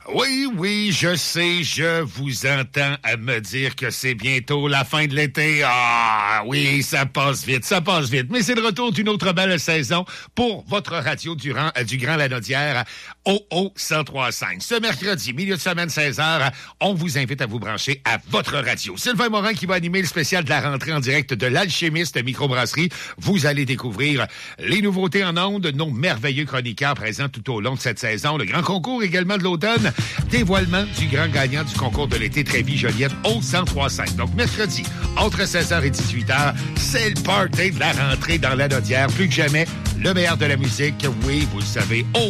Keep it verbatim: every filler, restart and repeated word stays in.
Oui, oui, je sais, je vous entends à me dire que c'est bientôt la fin de l'été. Ah, oui, ça passe vite, ça passe vite. Mais c'est le retour d'une autre belle saison pour votre radio durant, euh, du Grand Lanaudière au O cent trois virgule cinq. Ce mercredi, milieu de semaine, seize heures, on vous invite à vous brancher à votre radio. Sylvain Morin qui va animer le spécial de la rentrée en direct de l'Alchimiste Microbrasserie. Vous allez découvrir les nouveautés en ondes, nos merveilleux chroniqueurs présents tout au long de cette saison. Le grand concours également de l'automne. Dévoilement du grand gagnant du concours de l'été Trévis-Joliette au cent trois virgule cinq. Donc, mercredi, entre seize heures et dix-huit heures, c'est le party de la rentrée dans la Lanaudière. Plus que jamais, le meilleur de la musique. Oui, vous le savez, au